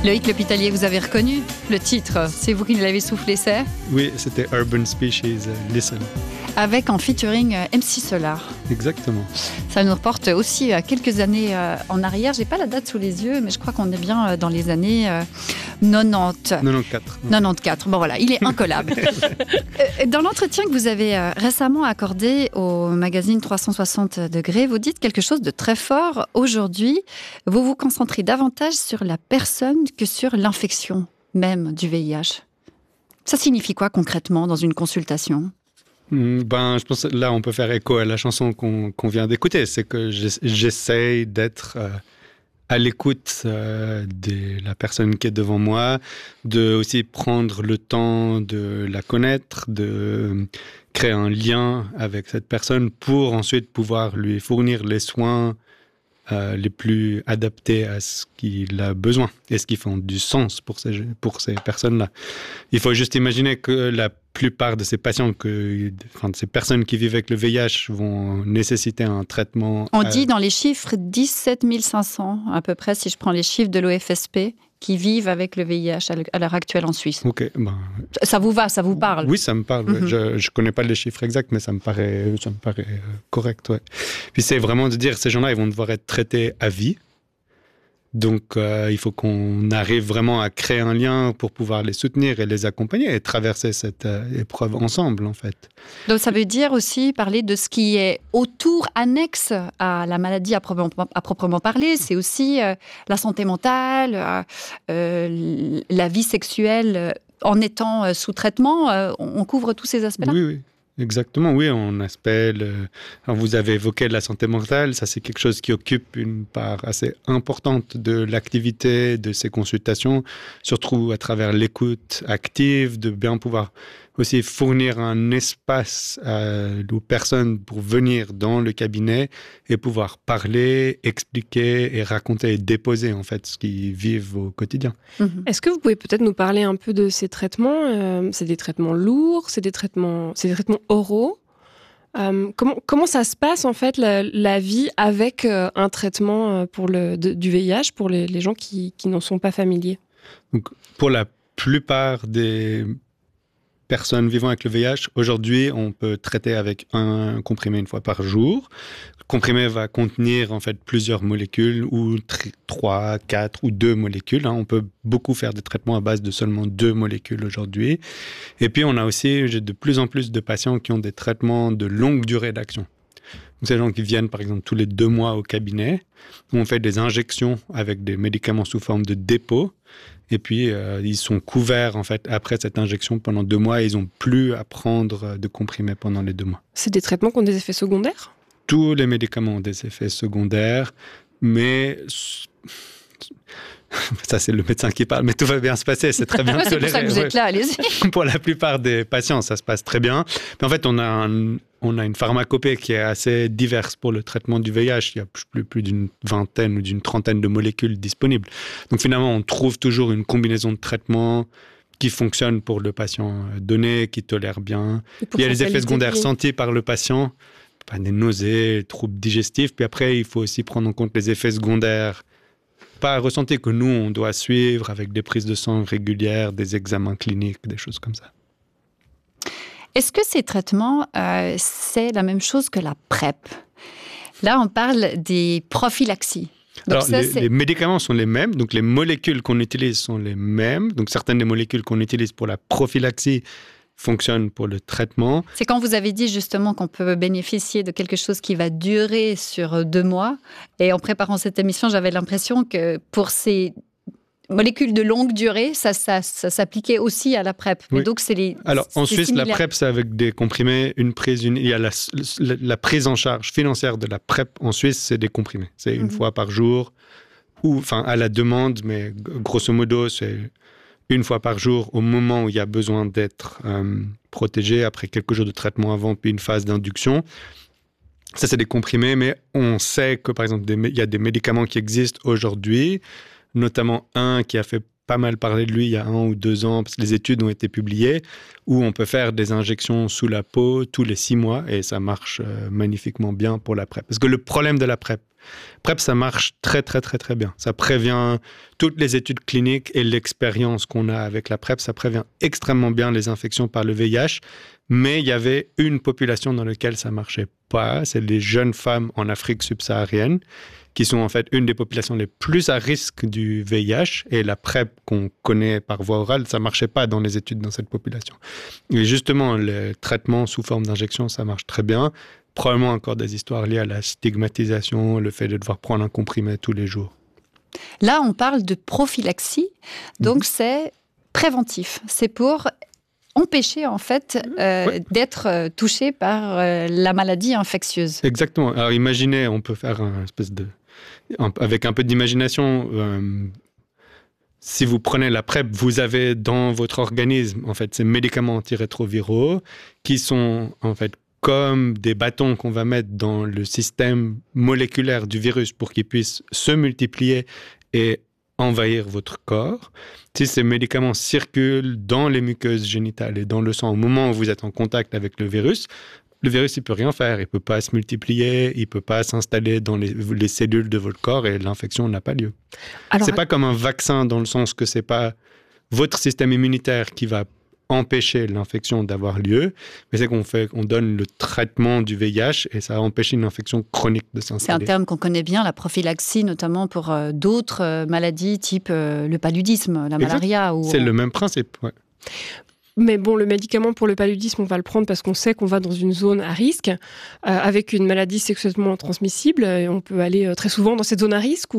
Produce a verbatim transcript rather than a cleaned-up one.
Loïc L'Hôpitalier, vous avez reconnu le titre, c'est vous qui l'avez soufflé, c'est ? Oui, c'était Urban Species, uh, Listen. Avec en featuring euh, M C Solar. Exactement. Ça nous reporte aussi à quelques années euh, en arrière. J'ai pas la date sous les yeux, mais je crois qu'on est bien euh, dans les années euh, quatre-vingt-dix. quatre-vingt-quatorze. quatre-vingt-quatorze. Bon voilà, il est incollable. euh, dans l'entretien que vous avez euh, récemment accordé au magazine trois cent soixante degrés, vous dites quelque chose de très fort. Aujourd'hui, vous vous concentrez davantage sur la personne que sur l'infection même du V I H. Ça signifie quoi concrètement dans une consultation ? Ben, je pense que là, on peut faire écho à la chanson qu'on, qu'on vient d'écouter. C'est que j'essaye d'être euh, à l'écoute euh, de la personne qui est devant moi, de aussi prendre le temps de la connaître, de créer un lien avec cette personne pour ensuite pouvoir lui fournir les soins euh, les plus adaptés à ce qu'il a besoin et ce qui font du sens pour ces, pour ces personnes-là. Il faut juste imaginer que la plupart de ces patients, que, enfin, de ces personnes qui vivent avec le V I H vont nécessiter un traitement... On euh... dit dans les chiffres dix-sept mille cinq cents à peu près, si je prends les chiffres de l'O F S P, qui vivent avec le V I H à l'heure actuelle en Suisse. Ok, ben... Ça vous va, ça vous parle ? Oui, ça me parle. Mm-hmm. Ouais. Je ne connais pas les chiffres exacts, mais ça me paraît, ça me paraît euh, correct. Ouais. Puis c'est vraiment de dire, ces gens-là, ils vont devoir être traités à vie. Donc, euh, il faut qu'on arrive vraiment à créer un lien pour pouvoir les soutenir et les accompagner et traverser cette euh, épreuve ensemble, en fait. Donc, ça veut dire aussi parler de ce qui est autour, annexe à la maladie à proprement, à proprement parler. C'est aussi euh, la santé mentale, euh, la vie sexuelle. En étant euh, sous traitement, euh, on couvre tous ces aspects-là ? Oui, oui. Exactement, oui, on appelle... Euh, alors vous avez évoqué la santé mentale, ça c'est quelque chose qui occupe une part assez importante de l'activité de ces consultations, surtout à travers l'écoute active, de bien pouvoir aussi fournir un espace euh, aux personnes pour venir dans le cabinet et pouvoir parler, expliquer et raconter et déposer en fait ce qu'ils vivent au quotidien. Mmh. Est-ce que vous pouvez peut-être nous parler un peu de ces traitements ? euh, C'est des traitements lourds, c'est des traitements, c'est des traitements oraux. Euh, comment, comment ça se passe en fait la, la vie avec euh, un traitement pour le, de, du V I H pour les, les gens qui, qui n'en sont pas familiers ? Donc, pour la plupart des personnes vivant avec le V I H, aujourd'hui, on peut traiter avec un comprimé une fois par jour. Le comprimé va contenir en fait plusieurs molécules, ou trois, quatre ou deux molécules. Hein. On peut beaucoup faire des traitements à base de seulement deux molécules aujourd'hui. Et puis, on a aussi j'ai de plus en plus de patients qui ont des traitements de longue durée d'action. Donc, ces gens qui viennent, par exemple, tous les deux mois au cabinet, où on fait des injections avec des médicaments sous forme de dépôt. Et puis, euh, ils sont couverts, en fait, après cette injection pendant deux mois. Et ils n'ont plus à prendre de comprimés pendant les deux mois. C'est des traitements qui ont des effets secondaires ? Tous les médicaments ont des effets secondaires, mais... Ça, c'est le médecin qui parle, mais tout va bien se passer, c'est très bien ouais, toléré. C'est pour ça que vous êtes là, allez-y. Pour la plupart des patients, ça se passe très bien. Mais en fait, on a, un, on a une pharmacopée qui est assez diverse pour le traitement du V I H. Il y a plus, plus d'une vingtaine ou d'une trentaine de molécules disponibles. Donc finalement, on trouve toujours une combinaison de traitements qui fonctionne pour le patient donné, qui tolère bien. Il y a les effets secondaires sentis par le patient, des nausées, troubles digestifs. Puis après, il faut aussi prendre en compte les effets secondaires pas ressentis que nous, on doit suivre avec des prises de sang régulières, des examens cliniques, des choses comme ça. Est-ce que ces traitements, euh, c'est la même chose que la PrEP ? Là, on parle des prophylaxies. Donc Alors, ça, les, les médicaments sont les mêmes, donc les molécules qu'on utilise sont les mêmes. Donc, certaines des molécules qu'on utilise pour la prophylaxie fonctionne pour le traitement. C'est quand vous avez dit justement qu'on peut bénéficier de quelque chose qui va durer sur deux mois. Et en préparant cette émission, j'avais l'impression que pour ces molécules de longue durée, ça, ça, ça s'appliquait aussi à la PrEP. Oui. Mais donc, c'est les, Alors, c'est en Suisse, similaire. la PrEP, c'est avec des comprimés, une prise, une... il y a la, la, la prise en charge financière de la PrEP en Suisse, c'est des comprimés. C'est une mm-hmm. fois par jour, ou enfin à la demande, mais grosso modo, c'est une fois par jour au moment où il y a besoin d'être euh, protégé, après quelques jours de traitement avant, puis une phase d'induction. Ça, c'est des comprimés, mais on sait que, par exemple, il y a des médicaments qui existent aujourd'hui, notamment un qui a fait pas mal parler de lui il y a un ou deux ans, parce que les études ont été publiées, où on peut faire des injections sous la peau tous les six mois, et ça marche euh, magnifiquement bien pour la PrEP. Parce que le problème de la PrEP, PrEP, ça marche très, très, très, très bien. Ça prévient toutes les études cliniques et l'expérience qu'on a avec la PrEP, ça prévient extrêmement bien les infections par le V I H. Mais il y avait une population dans laquelle ça ne marchait pas, c'est les jeunes femmes en Afrique subsaharienne, qui sont en fait une des populations les plus à risque du V I H. Et la PrEP qu'on connaît par voie orale, ça ne marchait pas dans les études dans cette population. Et justement, le traitement sous forme d'injection, ça marche très bien. Probablement encore des histoires liées à la stigmatisation, le fait de devoir prendre un comprimé tous les jours. Là, on parle de prophylaxie, donc mmh. c'est préventif. C'est pour empêcher en fait euh, ouais. d'être euh, touché par euh, la maladie infectieuse. Exactement. Alors imaginez, on peut faire un espèce de... Avec un peu d'imagination, euh, si vous prenez la PrEP, vous avez dans votre organisme en fait ces médicaments antirétroviraux qui sont en fait comme des bâtons qu'on va mettre dans le système moléculaire du virus pour qu'il puisse se multiplier et envahir votre corps. Si ces médicaments circulent dans les muqueuses génitales et dans le sang au moment où vous êtes en contact avec le virus, le virus, il ne peut rien faire. Il ne peut pas se multiplier, il ne peut pas s'installer dans les, les cellules de votre corps et l'infection n'a pas lieu. Ce n'est pas comme un vaccin dans le sens que ce n'est pas votre système immunitaire qui va empêcher l'infection d'avoir lieu, mais c'est qu'on fait, on donne le traitement du V I H et ça empêche une infection chronique de s'installer. C'est un terme qu'on connaît bien, la prophylaxie, notamment pour euh, d'autres euh, maladies type euh, le paludisme, la exact. malaria. Ou... C'est le même principe, ouais. Mais bon, le médicament pour le paludisme, on va le prendre parce qu'on sait qu'on va dans une zone à risque, euh, avec une maladie sexuellement transmissible. Et on peut aller euh, très souvent dans cette zone à risque